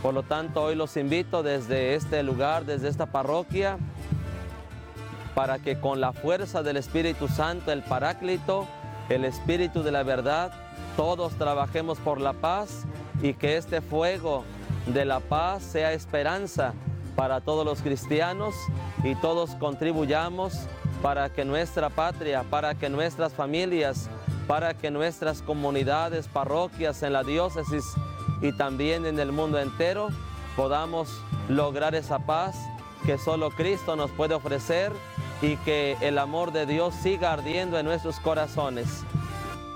Por lo tanto, hoy los invito desde este lugar, desde esta parroquia, para que con la fuerza del Espíritu Santo, el Paráclito, el Espíritu de la verdad, todos trabajemos por la paz y que este fuego de la paz sea esperanza para todos los cristianos y todos contribuyamos para que nuestra patria, para que nuestras familias, para que nuestras comunidades, parroquias en la diócesis y también en el mundo entero podamos lograr esa paz que solo Cristo nos puede ofrecer y que el amor de Dios siga ardiendo en nuestros corazones.